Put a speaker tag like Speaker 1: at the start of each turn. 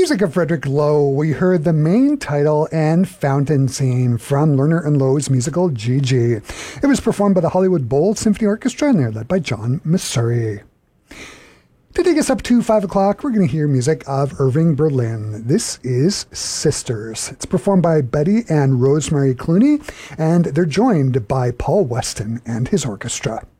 Speaker 1: music of Frederick Loewe, we heard the main title and fountain scene from Lerner and Loewe's musical Gigi. It was performed by the Hollywood Bowl Symphony Orchestra and they're led by John Messuri. To take us up to 5 o'clock, we're going to hear music of Irving Berlin. This is Sisters. It's performed by Betty and Rosemary Clooney, and they're joined by Paul Weston and his orchestra.